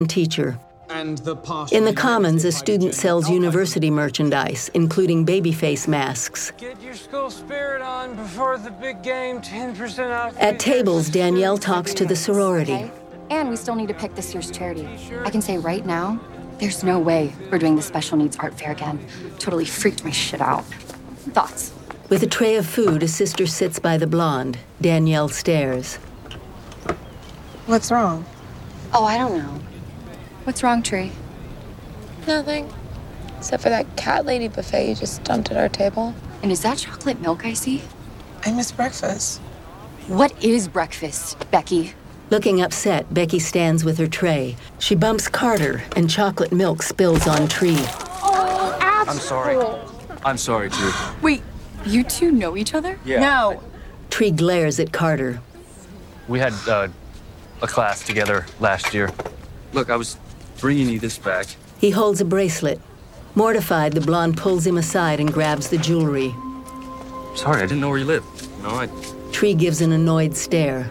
teacher. In the Commons, a student sells university merchandise, including babyface masks. Get your school spirit on before the big game, 10% off. At tables, Danielle talks to the sorority. Okay. And we still need to pick this year's charity. I can say right now, there's no way we're doing the special needs art fair again. Totally freaked my shit out. Thoughts? With a tray of food, a sister sits by the blonde. Danielle stares. What's wrong? Oh, I don't know. What's wrong, Tree? Nothing. Except for that cat lady buffet you just dumped at our table. And is that chocolate milk I see? I miss breakfast. What is breakfast, Becky? Looking upset, Becky stands with her tray. She bumps Carter, and chocolate milk spills on Tree. Oh, I'm sorry. I'm sorry, Tree. Wait, you two know each other? Yeah. No. Tree glares at Carter. We had a class together last year. Look, I was bringing you this back. He holds a bracelet. Mortified, the blonde pulls him aside and grabs the jewelry. Sorry, I didn't know where you lived. Tree gives an annoyed stare.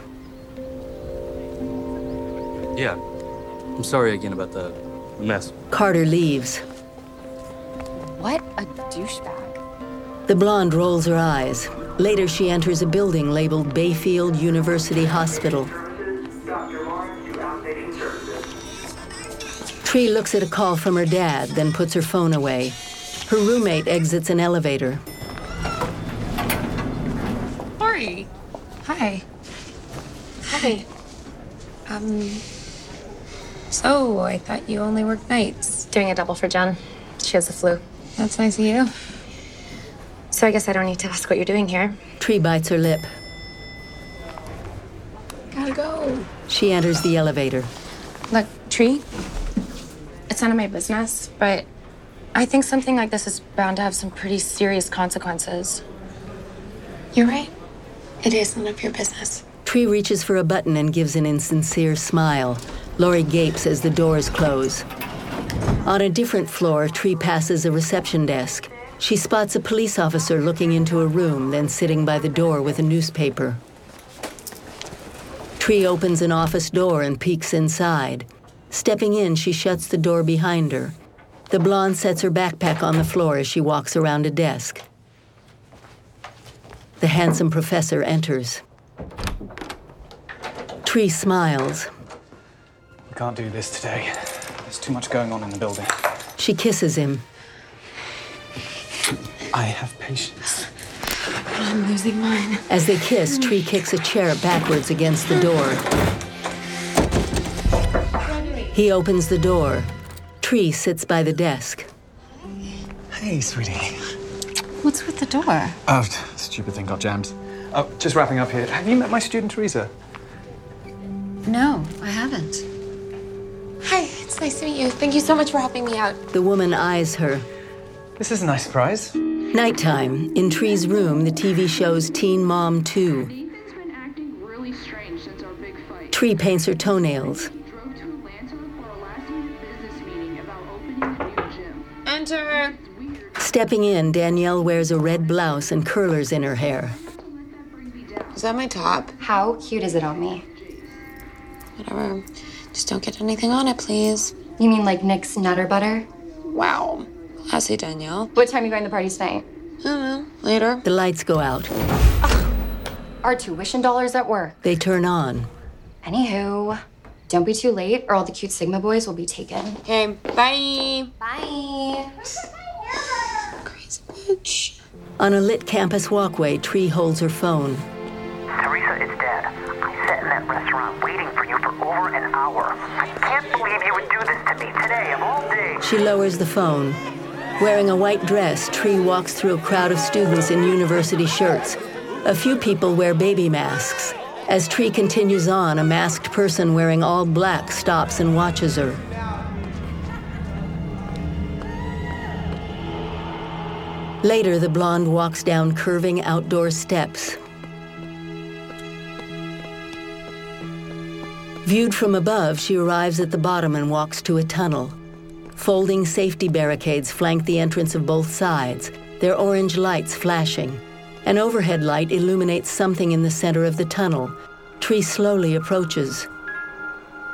Yeah. I'm sorry again about the mess. Carter leaves. What a douchebag. The blonde rolls her eyes. Later, she enters a building labeled Bayfield University Hospital. Tree looks at a call from her dad, then puts her phone away. Her roommate exits an elevator. Lori. Hi. Hi. So I thought you only worked nights. Doing a double for Jen. She has the flu. That's nice of you. So I guess I don't need to ask what you're doing here. Tree bites her lip. Gotta go. She enters the elevator. Look, Tree, it's none of my business, but I think something like this is bound to have some pretty serious consequences. You're right. It is none of your business. Tree reaches for a button and gives an insincere smile. Lori gapes as the doors close. On a different floor, Tree passes a reception desk. She spots a police officer looking into a room, then sitting by the door with a newspaper. Tree opens an office door and peeks inside. Stepping in, she shuts the door behind her. The blonde sets her backpack on the floor as she walks around a desk. The handsome professor enters. Tree smiles. We can't do this today. There's too much going on in the building. She kisses him. I have patience. I'm losing mine. As they kiss, Tree kicks a chair backwards against the door. He opens the door. Tree sits by the desk. Hey, sweetie. What's with the door? Oh, stupid thing got jammed. Oh, just wrapping up here. Have you met my student, Teresa? No, I haven't. Hi, it's nice to meet you. Thank you so much for helping me out. The woman eyes her. This is a nice surprise. Nighttime. In Tree's room, the TV shows Teen Mom 2. Tree paints her toenails. Enter. Stepping in, Danielle wears a red blouse and curlers in her hair. Is that my top? How cute is it on me? Whatever. Just don't get anything on it, please. You mean like Nick's Nutter Butter? Wow. Classy, Danielle. What time are you going to the party tonight? I don't know. Later. The lights go out. Our tuition dollars at work. They turn on. Anywho, don't be too late or all the cute Sigma boys will be taken. Okay, bye. Bye. Crazy bitch. On a lit campus walkway, Tree holds her phone. Teresa, it's Dad. I sat in that restaurant waiting for you for over an hour. I can't believe you would do this to me today of all days. She lowers the phone. Wearing a white dress, Tree walks through a crowd of students in university shirts. A few people wear baby masks. As Tree continues on, a masked person wearing all black stops and watches her. Later, the blonde walks down curving outdoor steps. Viewed from above, she arrives at the bottom and walks to a tunnel. Folding safety barricades flank the entrance of both sides, their orange lights flashing. An overhead light illuminates something in the center of the tunnel. Tree slowly approaches.